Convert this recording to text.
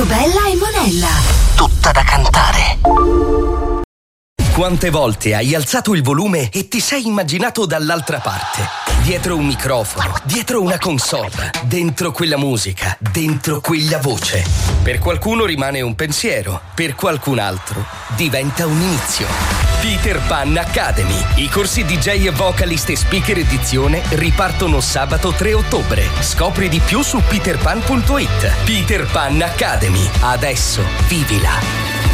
Tondobella e Monella. Tutta da cantare. Quante volte hai alzato il volume e ti sei immaginato dall'altra parte? Dietro un microfono, dietro una console, dentro quella musica, dentro quella voce. Per qualcuno rimane un pensiero, per qualcun altro diventa un inizio. Peter Pan Academy. I corsi DJ e vocalist e speaker edizione ripartono sabato 3 ottobre. Scopri di più su peterpan.it. Peter Pan Academy. Adesso vivila.